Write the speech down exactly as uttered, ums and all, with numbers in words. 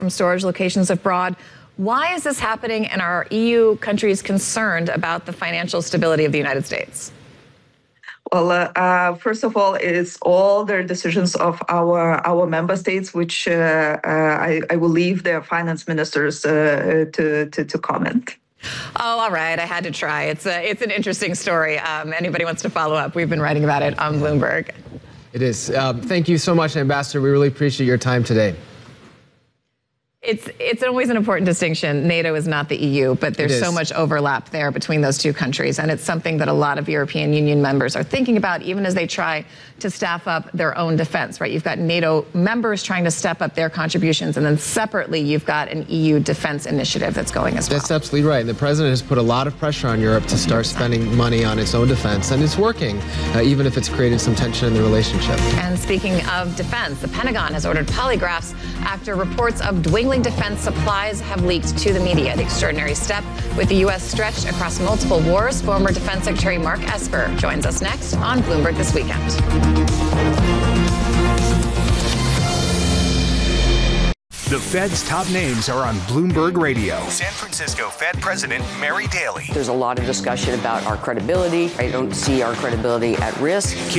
from storage locations abroad. Why is this happening, and are E U countries concerned about the financial stability of the United States? Well, uh, uh, first of all, it's all the decisions of our our member states, which uh, uh, I, I will leave their finance ministers uh, to, to to comment. Oh, all right. I had to try. It's a, it's an interesting story. Um, anybody wants to follow up? We've been writing about it on Bloomberg. It is. Um, thank you so much, Ambassador. We really appreciate your time today. It's it's always an important distinction. NATO is not the E U, but there's so much overlap there between those two countries. And it's something that a lot of European Union members are thinking about, even as they try to staff up their own defense, right? You've got NATO members trying to step up their contributions, and then separately, you've got an E U defense initiative that's going as well. That's absolutely right. And the president has put a lot of pressure on Europe to start spending money on its own defense, and it's working, uh, even if it's created some tension in the relationship. And speaking of defense, the Pentagon has ordered polygraphs after reports of dwindling defense supplies have leaked to the media. The extraordinary step, with the U S stretched across multiple wars. Former Defense Secretary Mark Esper joins us next on Bloomberg This Weekend. The Fed's top names are on Bloomberg Radio. San Francisco Fed President Mary Daly. There's a lot of discussion about our credibility. I don't see our credibility at risk.